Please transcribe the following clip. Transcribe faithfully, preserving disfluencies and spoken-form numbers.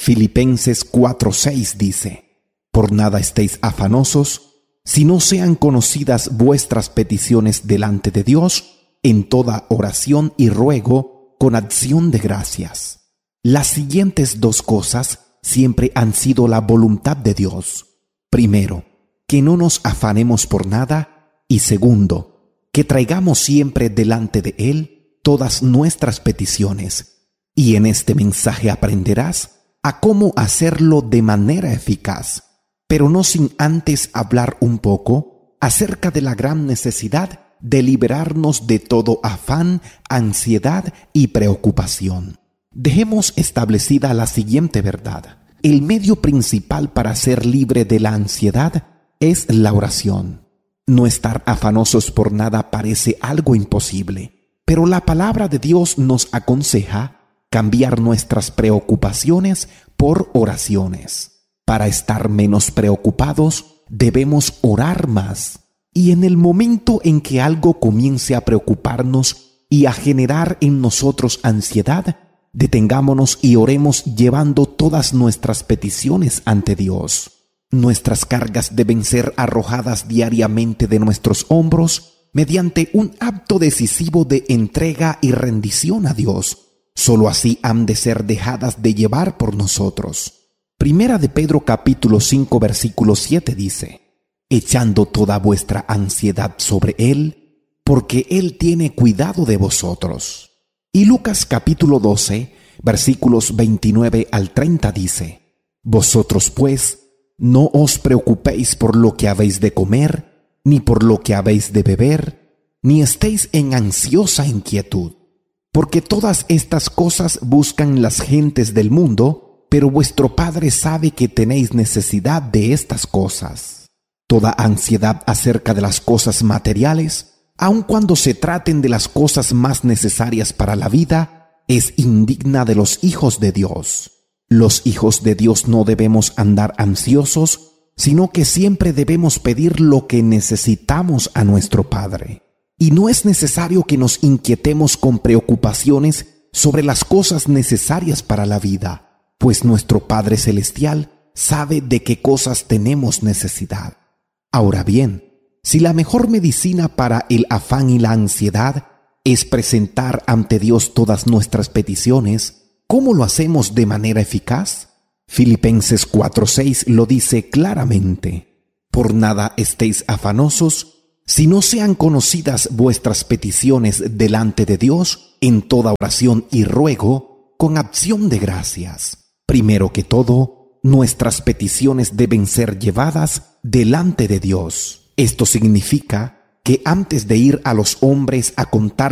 Filipenses cuatro seis dice: Por nada estéis afanosos, si no sean conocidas vuestras peticiones delante de Dios, en toda oración y ruego, con acción de gracias. Las siguientes dos cosas siempre han sido la voluntad de Dios. Primero, que no nos afanemos por nada, y segundo, que traigamos siempre delante de Él todas nuestras peticiones. Y en este mensaje aprenderás a cómo hacerlo de manera eficaz, pero no sin antes hablar un poco acerca de la gran necesidad de liberarnos de todo afán, ansiedad y preocupación. Dejemos establecida la siguiente verdad: el medio principal para ser libre de la ansiedad es la oración. No estar afanosos por nada parece algo imposible, pero la palabra de Dios nos aconseja cambiar nuestras preocupaciones por oraciones. Para estar menos preocupados, debemos orar más. Y en el momento en que algo comience a preocuparnos y a generar en nosotros ansiedad, detengámonos y oremos llevando todas nuestras peticiones ante Dios. Nuestras cargas deben ser arrojadas diariamente de nuestros hombros mediante un acto decisivo de entrega y rendición a Dios. Solo así han de ser dejadas de llevar por nosotros. Primera de Pedro capítulo cinco versículo siete dice: echando toda vuestra ansiedad sobre Él, porque Él tiene cuidado de vosotros. Y Lucas capítulo doce, versículos veintinueve al treinta dice: vosotros pues, no os preocupéis por lo que habéis de comer, ni por lo que habéis de beber, ni estéis en ansiosa inquietud. Porque todas estas cosas buscan las gentes del mundo, pero vuestro Padre sabe que tenéis necesidad de estas cosas. Toda ansiedad acerca de las cosas materiales, aun cuando se traten de las cosas más necesarias para la vida, es indigna de los hijos de Dios. Los hijos de Dios no debemos andar ansiosos, sino que siempre debemos pedir lo que necesitamos a nuestro Padre. Y no es necesario que nos inquietemos con preocupaciones sobre las cosas necesarias para la vida, pues nuestro Padre Celestial sabe de qué cosas tenemos necesidad. Ahora bien, si la mejor medicina para el afán y la ansiedad es presentar ante Dios todas nuestras peticiones, ¿cómo lo hacemos de manera eficaz? Filipenses cuatro seis lo dice claramente: por nada estéis afanosos, si no sean conocidas vuestras peticiones delante de Dios en toda oración y ruego, con acción de gracias. Primero que todo, nuestras peticiones deben ser llevadas delante de Dios. Esto significa que antes de ir a los hombres a contar